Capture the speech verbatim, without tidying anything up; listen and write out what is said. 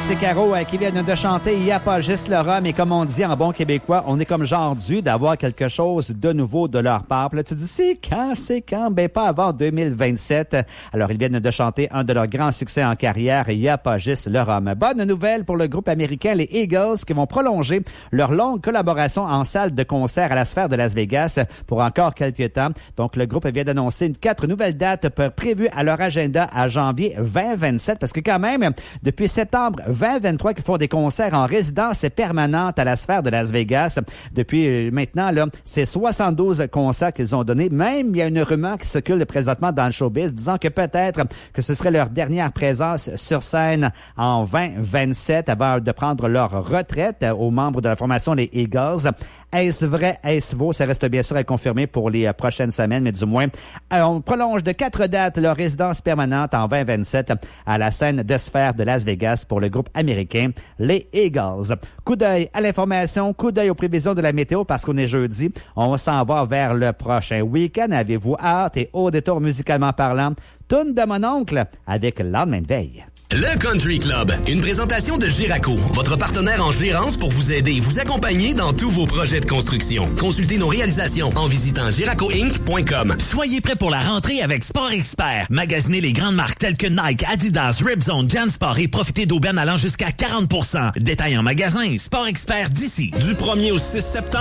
Alex et Caro euh, qui viennent de chanter « Il n'y a pas juste le rhum » et comme on dit en bon québécois, on est comme genre dû d'avoir quelque chose de nouveau de leur part. Puis là, tu te dis, c'est quand, c'est quand? Ben, pas avant deux mille vingt-sept. Alors, ils viennent de chanter un de leurs grands succès en carrière, « Il n'y a pas juste le rhum ». Bonne nouvelle pour le groupe américain, les Eagles, qui vont prolonger leur longue collaboration en salle de concert à la Sphère de Las Vegas pour encore quelques temps. Donc, le groupe vient d'annoncer une quatre nouvelles dates prévues à leur agenda à janvier vingt vingt-sept, parce que quand même, depuis septembre vingt vingt-trois, qu'ils font des concerts en résidence permanente à la Sphère de Las Vegas. Depuis euh, maintenant, là, c'est soixante-douze concerts qu'ils ont donnés. Même, il y a une rumeur qui circule présentement dans le showbiz disant que peut-être que ce serait leur dernière présence sur scène en vingt vingt-sept avant de prendre leur retraite aux membres de la formation les Eagles. Est-ce vrai? Est-ce faux? Ça reste bien sûr à confirmer pour les euh, prochaines semaines, mais du moins, euh, on prolonge de quatre dates leur résidence permanente en vingt vingt-sept à la scène de Sphère de Las Vegas pour le groupe américain, les Eagles. Coup d'œil à l'information, coup d'œil aux prévisions de la météo parce qu'on est jeudi. On s'en va vers le prochain week-end. Avez-vous hâte et au détour musicalement parlant? Tourne de mon oncle avec le lendemain de veille. Le Country Club, une présentation de Giraco, votre partenaire en gérance pour vous aider et vous accompagner dans tous vos projets de construction. Consultez nos réalisations en visitant giraco inc point com. Soyez prêts pour la rentrée avec Sport Expert. Magasinez les grandes marques telles que Nike, Adidas, Ripzone, Jansport et profitez d'aubaines allant jusqu'à quarante pour cent. Détail en magasin, Sport Expert d'ici. Du premier au six septembre.